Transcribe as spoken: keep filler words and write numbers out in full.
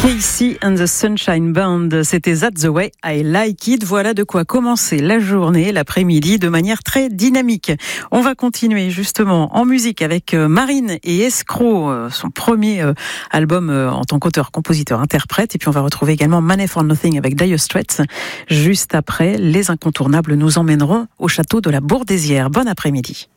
Casey and the Sunshine Band, c'était That's the Way I Like It. Voilà de quoi commencer la journée, l'après-midi, de manière très dynamique. On va continuer justement en musique avec Marine et Escroc, son premier album en tant qu'auteur, compositeur, interprète. Et puis on va retrouver également Money for Nothing avec Dire Straits. Juste après, les incontournables nous emmèneront au château de la Bourdaissière. Bon après-midi.